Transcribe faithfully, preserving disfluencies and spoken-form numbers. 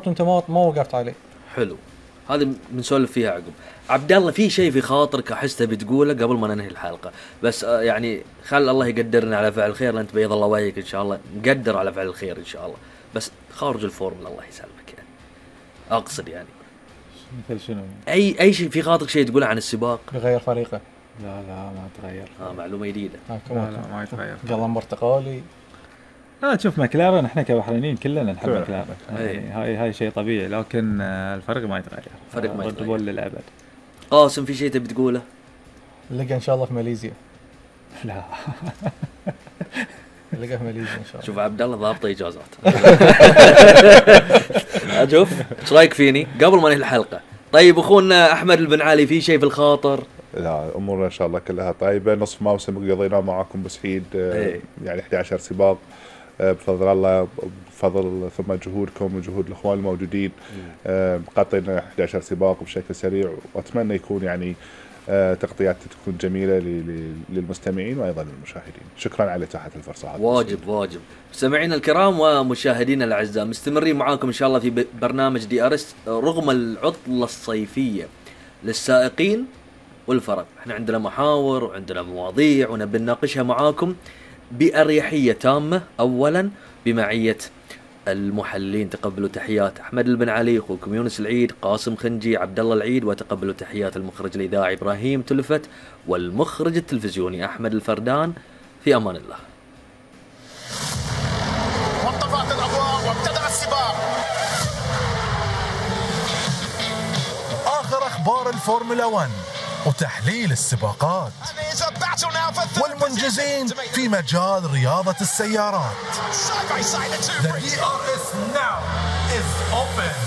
خط وانت ما ما وقفت عليه. حلو، هذه بنسولف فيها عقب. عبد الله، في شيء في خاطرك احسه بتقوله قبل ما ننهي الحلقه؟ بس آه يعني خل الله يقدرنا على فعل الخير، انت بيض الله وجهك ان شاء الله، مقدر على فعل الخير ان شاء الله، بس خارج الفورمولا الله يسلمك يعني. اقصد يعني مثل شنو؟ اي اي شيء في خاطرك، شيء تقوله عن السباق؟ بغير فريقه؟ لا لا ما تغير. اه معلومه جديده. لا لا ما يتغير. قلم برتقالي. لا شوف مكلارن احنا كبحرينيين كلنا نحب مكلارن، أي. يعني هاي هاي شيء طبيعي، لكن آه، الفرق ما يتغير. فرق ما يتغير. ريد بول للابد. قاسم، في شيء تبي تقوله؟ لقى ان شاء الله في ماليزيا. لا لقى في ماليزيا ان شاء الله. شوف عبد الله ضابط اجازات. اشوف ايش رايك فيني قبل ما ننهي الحلقه؟ طيب اخونا احمد البن علي، في شيء في الخاطر؟ لا امورنا ان شاء الله كلها طيبه. نصف موسم قضيناه معاكم بسعيد، أي. يعني إحدى عشر سباق بفضل الله، بفضل ثم جهودكم وجهود الاخوان الموجودين. قطينا إحدى عشر سباق بشكل سريع، واتمنى يكون يعني تغطيات تكون جميله للمستمعين وايضا للمشاهدين. شكرا على اتاحه الفرصه هذه. واجب واجب. مستمعينا الكرام ومشاهدينا الاعزاء، مستمرين معاكم ان شاء الله في برنامج دي ار اس رغم العطله الصيفيه للسائقين والفرق. احنا عندنا محاور وعندنا مواضيع ونبي نناقشها معاكم بأريحية تامة. اولا بمعية المحللين، تقبلوا تحيات احمد البن علي، اخوكم يونس العيد، قاسم خنجي، عبد الله العيد، وتقبلوا تحيات المخرج الاذاعي ابراهيم تلفت والمخرج التلفزيوني احمد الفردان. في امان الله. وانطفأت الاضواء وابتدأ السباق. اخر اخبار الفورمولا واحد وتحليل السباقات والمنجزين في مجال رياضة السيارات. The D R S now is open.